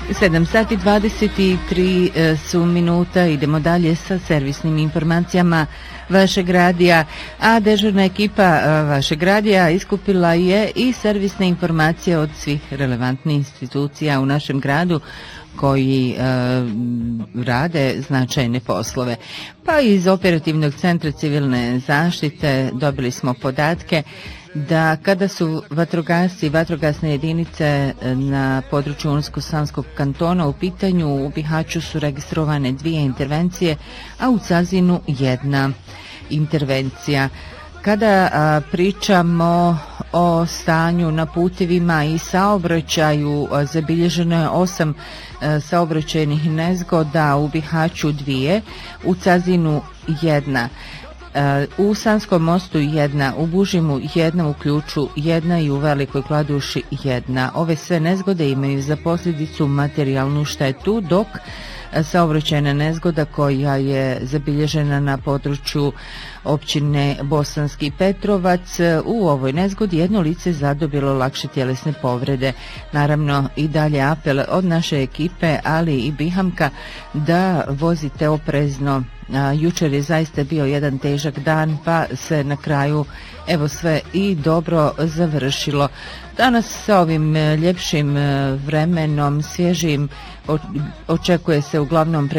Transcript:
7 sati 23 su minuta, idemo dalje sa servisnim informacijama vašeg radija, a dežurna ekipa vašeg radija iskupila je i servisne informacije od svih relevantnih institucija u našem gradu koji rade značajne poslove. Pa iz Operativnog centra civilne zaštite dobili smo podatke da kada su vatrogasci i vatrogasne jedinice na području Unsko-Sanskog kantona u pitanju, u Bihaću su registrovane 2 intervencije, a u Cazinu 1 intervencija. Kada pričamo o stanju na putevima i saobraćaju, zabilježeno je 8 saobraćajnih nezgoda, u Bihaću 2, u Cazinu 1. U Sanskom mostu 1, u Bužimu 1, u Ključu 1 i u Velikoj Kladuši 1. Ove sve nezgode imaju za posljedicu materijalnu štetu, dok saobraćajna nezgoda koja je zabilježena na području općine Bosanski Petrovac, u ovoj nezgodi jedno lice zadobilo lakše tjelesne povrede. Naravno i dalje apel od naše ekipe, ali i Bihamka, da vozite oprezno. Jučer je zaista bio jedan težak dan, pa se na kraju evo sve i dobro završilo. Danas sa ovim ljepšim vremenom, svježim, očekuje se uglavnom